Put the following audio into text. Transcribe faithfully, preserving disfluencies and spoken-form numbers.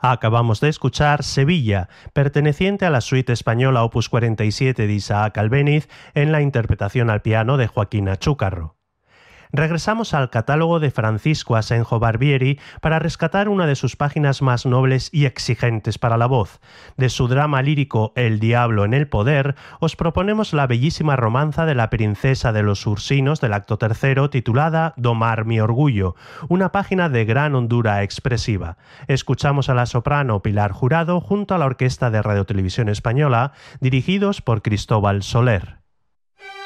Acabamos de escuchar Sevilla, perteneciente a la suite española opus cuarenta y siete de Isaac Albéniz, en la interpretación al piano de Joaquín Achúcarro. Regresamos al catálogo de Francisco Asenjo Barbieri para rescatar una de sus páginas más nobles y exigentes para la voz. De su drama lírico El diablo en el poder, os proponemos la bellísima romanza de la princesa de los Ursinos del acto tercero titulada Domar mi orgullo, una página de gran hondura expresiva. Escuchamos a la soprano Pilar Jurado junto a la Orquesta de Radio Televisión Española, dirigidos por Cristóbal Soler.